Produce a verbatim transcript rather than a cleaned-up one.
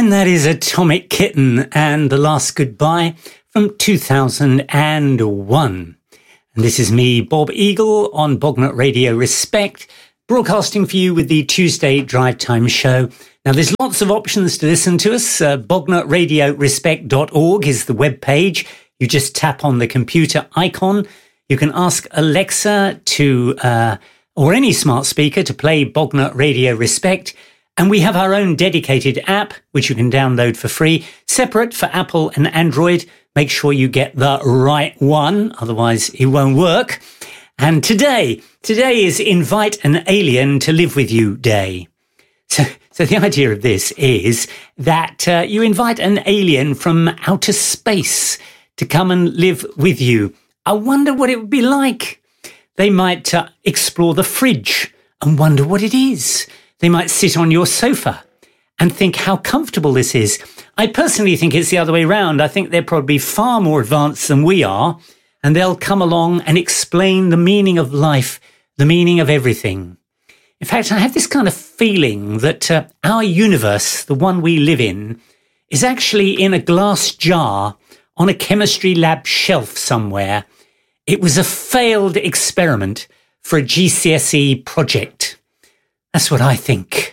And that is Atomic Kitten and The Last Goodbye from two thousand one. And this is me, Bob Eagle, on Bognut Radio Respect, broadcasting for you with the Tuesday Drive Time Show. Now, there's lots of options to listen to us. Uh, bognut radio respect dot org is the webpage. You just tap on the computer icon. You can ask Alexa to, uh, or any smart speaker to play Bognut Radio Respect. And we have our own dedicated app, which you can download for free, separate for Apple and Android. Make sure you get the right one, otherwise it won't work. And today, today is Invite an Alien to Live With You Day. So, so the idea of this is that uh, you invite an alien from outer space to come and live with you. I wonder what it would be like. They might uh, explore the fridge and wonder what it is. They might sit on your sofa and think how comfortable this is. I personally think it's the other way around. I think they're probably far more advanced than we are, and they'll come along and explain the meaning of life, the meaning of everything. In fact, I have this kind of feeling that uh, our universe, the one we live in, is actually in a glass jar on a chemistry lab shelf somewhere. It was a failed experiment for a G C S E project. That's what I think.